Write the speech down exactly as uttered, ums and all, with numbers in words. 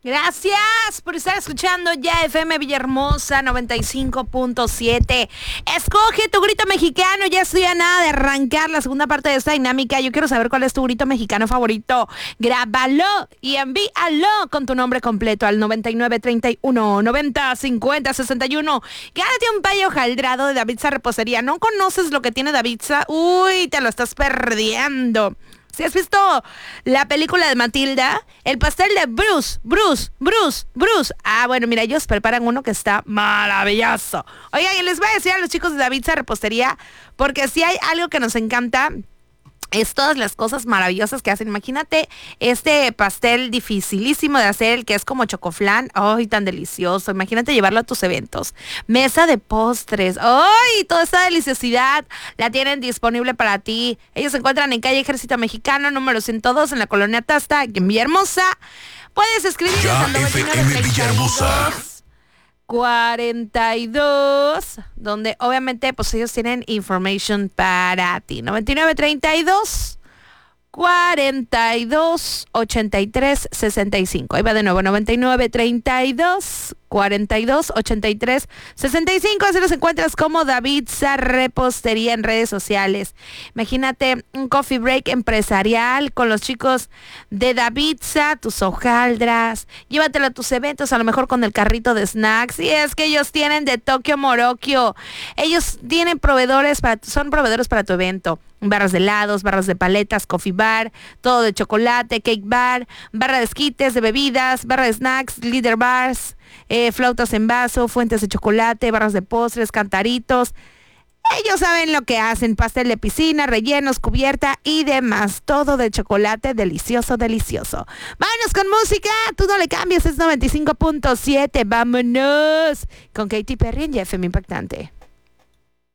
Gracias por estar escuchando ya F M Villahermosa noventa y cinco punto siete. Escoge tu grito mexicano. Ya estoy a nada de arrancar la segunda parte de esta dinámica. Yo quiero saber cuál es tu grito mexicano favorito. Grábalo y envíalo con tu nombre completo al noventa y nueve treinta y uno noventa cincuenta sesenta y uno. Gánate un payo jaldrado de Davidsa Repostería. ¿No conoces lo que tiene Davidsa? Uy, te lo estás perdiendo. Si has visto la película de Matilda, el pastel de Bruce, Bruce, Bruce, Bruce. Ah, bueno, mira, ellos preparan uno que está maravilloso. Oigan, y les voy a decir a los chicos de Davidsa Repostería, porque si hay algo que nos encanta, es todas las cosas maravillosas que hacen. Imagínate este pastel dificilísimo de hacer, el que es como chocoflán. ¡Ay, tan delicioso! Imagínate llevarlo a tus eventos. Mesa de postres. ¡Ay! Toda esta deliciosidad la tienen disponible para ti. Ellos se encuentran en calle Ejército Mexicano, número ciento dos, en la colonia Tasta, en Villahermosa. Puedes escribirles al noventa y nueve treinta y dos cuarenta y dos, donde obviamente pues ellos tienen information para ti. noventa y nueve treinta y dos cuarenta y dos ochenta y tres sesenta y cinco. Ahí va de nuevo, noventa y nueve treinta y dos cuarenta y dos ochenta y tres sesenta y cinco. Así los encuentras como Davidsa Repostería en redes sociales. Imagínate un coffee break empresarial con los chicos de Davidsa, tus hojaldras. Llévatelo a tus eventos, a lo mejor con el carrito de snacks. Y es que ellos tienen de Tokio Morokio. Ellos tienen proveedores para, son proveedores para tu evento. Barras de helados, barras de paletas, coffee bar, todo de chocolate, cake bar, barra de esquites, de bebidas, barra de snacks, líder bars, eh, flautas en vaso, fuentes de chocolate, barras de postres, cantaritos. Ellos saben lo que hacen: pastel de piscina, rellenos, cubierta y demás. Todo de chocolate, delicioso, delicioso. Vámonos con música. Tú no le cambies, es noventa y cinco punto siete. Vámonos con Katy Perry en F M Impactante.